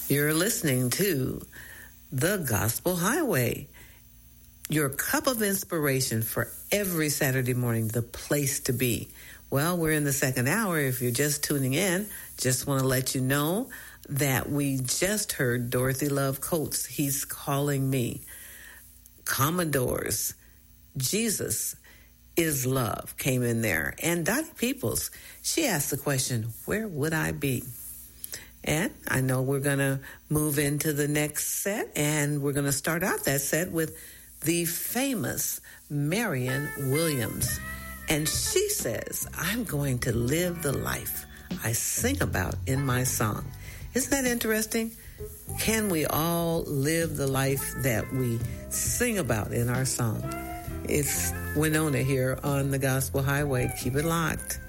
You're listening to The Gospel Highway, your cup of inspiration for every Saturday morning, the place to be. Well, we're in the second hour. If you're just tuning in, just want to let you know that we just heard Dorothy Love Coates, He's Calling Me. Commodores, Jesus is Love came in there. And Dottie Peoples, she asked the question, where would I be? And I know we're going to move into the next set, and we're going to start out that set with the famous Marion Williams. And she says, I'm going to live the life I sing about in my song. Isn't that interesting? Can we all live the life that we sing about in our song? It's Winona here on the Gospel Highway. Keep it locked.